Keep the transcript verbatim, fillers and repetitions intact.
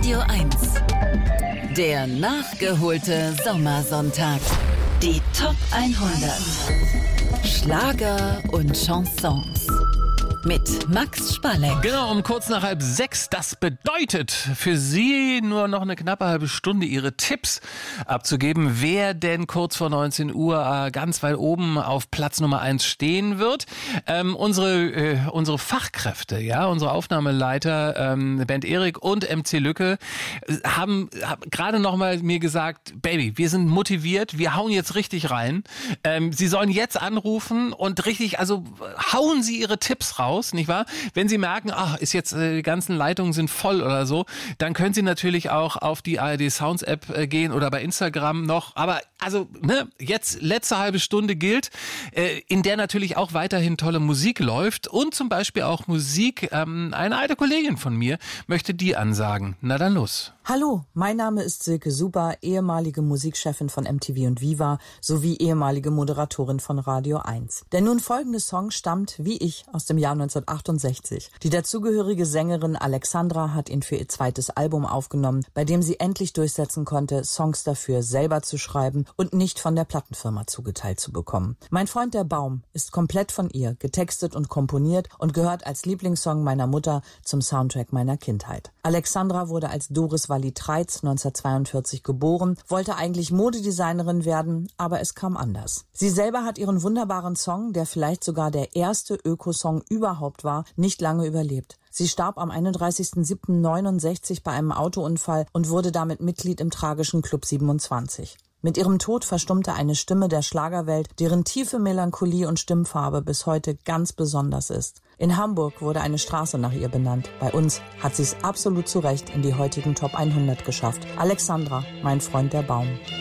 Radio eins. Der nachgeholte Sommersonntag. Die Top hundert. Schlager und Chansons. Mit Max Spalleck. Genau, um kurz nach halb sechs. Das bedeutet für Sie nur noch eine knappe halbe Stunde, Ihre Tipps abzugeben, wer denn kurz vor neunzehn Uhr äh, ganz weit oben auf Platz Nummer eins stehen wird. Ähm, unsere äh, unsere Fachkräfte, ja, unsere Aufnahmeleiter, ähm, Bernd Erik und M C Lücke, äh, haben, haben gerade noch mal mir gesagt, Baby, wir sind motiviert, wir hauen jetzt richtig rein. Ähm, Sie sollen jetzt anrufen und richtig, also hauen Sie Ihre Tipps raus. Nicht wahr? Wenn Sie merken, ach, ist jetzt äh, die ganzen Leitungen sind voll oder so, dann können Sie natürlich auch auf die A R D Sounds App äh, gehen oder bei Instagram noch. Aber also ne, jetzt letzte halbe Stunde gilt, äh, in der natürlich auch weiterhin tolle Musik läuft und zum Beispiel auch Musik. Ähm, eine alte Kollegin von mir möchte die ansagen. Na dann los. Hallo, mein Name ist Silke Super, ehemalige Musikchefin von M T V und Viva sowie ehemalige Moderatorin von Radio eins. Der nun folgende Song stammt, wie ich, aus dem Jahr neunzehnhundertachtundsechzig. Die dazugehörige Sängerin Alexandra hat ihn für ihr zweites Album aufgenommen, bei dem sie endlich durchsetzen konnte, Songs dafür selber zu schreiben und nicht von der Plattenfirma zugeteilt zu bekommen. Mein Freund der Baum ist komplett von ihr, getextet und komponiert und gehört als Lieblingssong meiner Mutter zum Soundtrack meiner Kindheit. Alexandra wurde als Doris Walli-Treitz neunzehnhundertzweiundvierzig geboren, wollte eigentlich Modedesignerin werden, aber es kam anders. Sie selber hat ihren wunderbaren Song, der vielleicht sogar der erste Ökosong überhaupt war, nicht lange überlebt. Sie starb am einunddreißigsten siebten neunundsechzig bei einem Autounfall und wurde damit Mitglied im tragischen Club siebenundzwanzig. Mit ihrem Tod verstummte eine Stimme der Schlagerwelt, deren tiefe Melancholie und Stimmfarbe bis heute ganz besonders ist. In Hamburg wurde eine Straße nach ihr benannt. Bei uns hat sie es absolut zu Recht in die heutigen Top hundert geschafft. Alexandra, mein Freund der Baum.